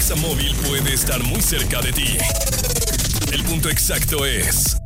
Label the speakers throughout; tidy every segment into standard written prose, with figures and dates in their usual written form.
Speaker 1: Examóvil puede estar muy cerca de ti. El punto exacto es...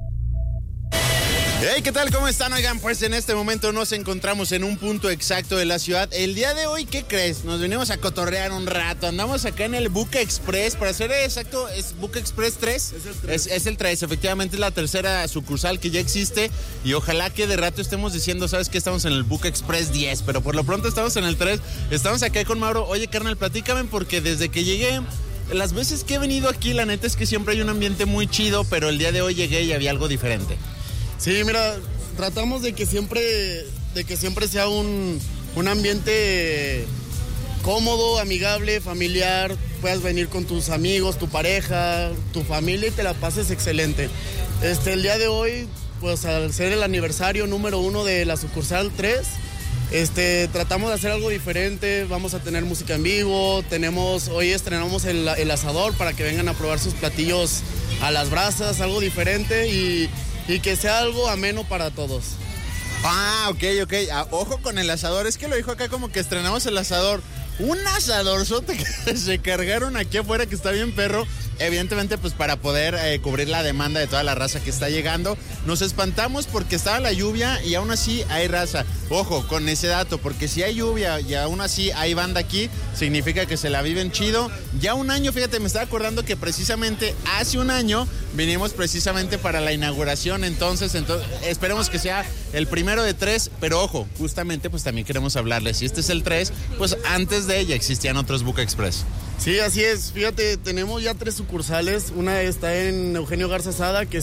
Speaker 2: Hey, ¿qué tal? ¿Cómo están? Oigan, pues en este momento nos encontramos en un punto exacto de la ciudad. El día de hoy, ¿qué crees? Nos venimos a cotorrear un rato. Andamos acá en el Buca Express. Para ser exacto, ¿es Buca Express 3?
Speaker 3: Es el 3.
Speaker 2: Es el 3, efectivamente es la tercera sucursal que ya existe. Y ojalá que de rato estemos diciendo, ¿sabes qué? Estamos en el Buca Express 10, pero por lo pronto estamos en el 3. Estamos acá con Mauro. Oye, carnal, platícame porque desde que llegué... Las veces que he venido aquí, la neta es que siempre hay un ambiente muy chido, pero el día de hoy llegué y había algo diferente.
Speaker 3: Sí, mira, tratamos de que siempre sea un ambiente cómodo, amigable, familiar. Puedas venir con tus amigos, tu pareja, tu familia y te la pases excelente. El día de hoy, pues al ser el aniversario número 1 de la sucursal 3, tratamos de hacer algo diferente. Vamos a tener música en vivo. Hoy estrenamos el asador para que vengan a probar sus platillos a las brasas, algo diferente y que sea algo ameno para todos.
Speaker 2: Ah, ok. Ojo con el asador. Es que lo dijo acá como que estrenamos el asador. Un asadorzote que se cargaron aquí afuera que está bien perro. Evidentemente, pues para poder cubrir la demanda de toda la raza que está llegando. Nos espantamos porque estaba la lluvia y aún así hay raza. Ojo con ese dato, porque si hay lluvia y aún así hay banda aquí, significa que se la viven chido. Ya un año, fíjate, me estaba acordando que precisamente hace un año vinimos precisamente para la inauguración. Entonces esperemos que sea el primero de 3, pero ojo, justamente pues también queremos hablarles. Si este es el 3, pues antes de ella existían otros Buca Express.
Speaker 3: Sí, así es. Fíjate, tenemos ya 3 sucursales. Una está en Eugenio Garza Sada, que es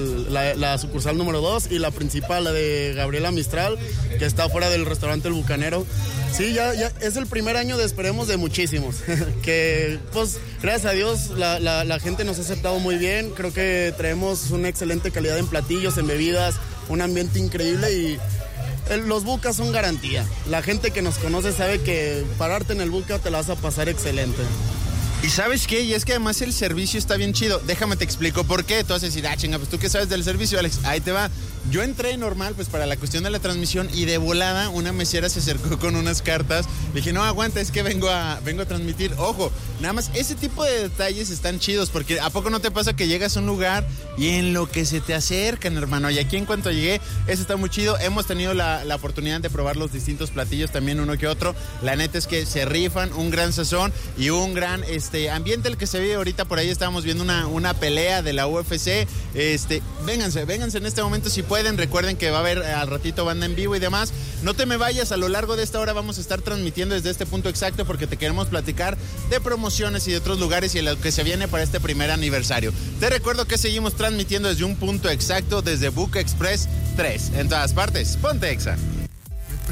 Speaker 3: la sucursal número 2, y la principal, la de Gabriela Mistral, que está fuera del restaurante El Bucanero. Sí, ya es el primer año esperemos de muchísimos. Que, pues, gracias a Dios, la gente nos ha aceptado muy bien. Creo que traemos una excelente calidad en platillos, en bebidas, un ambiente increíble y... Los Bucas son garantía. La gente que nos conoce sabe que pararte en el Buca te la vas a pasar excelente.
Speaker 2: ¿Y sabes qué? Y es que además el servicio está bien chido. Déjame te explico por qué. Tú vas a decir, chinga, pues tú qué sabes del servicio, Alex. Ahí te va. Yo entré normal, pues para la cuestión de la transmisión y de volada una mesera se acercó con unas cartas. Le dije, no, aguanta, es que vengo a transmitir. Ojo, nada más ese tipo de detalles están chidos porque ¿a poco no te pasa que llegas a un lugar y en lo que se te acercan, hermano? Y aquí en cuanto llegué, eso está muy chido. Hemos tenido la oportunidad de probar los distintos platillos, también uno que otro. La neta es que se rifan, un gran sazón y un gran ambiente el que se vive ahorita. Por ahí estábamos viendo una pelea de la UFC. Vénganse en este momento si pueden. Recuerden que va a haber al ratito banda en vivo y demás. No te me vayas, a lo largo de esta hora vamos a estar transmitiendo desde este punto exacto porque te queremos platicar de promociones y de otros lugares y de lo que se viene para este primer aniversario. Te recuerdo que seguimos transmitiendo desde un punto exacto desde Buca Express 3. En todas partes, ponte Exa.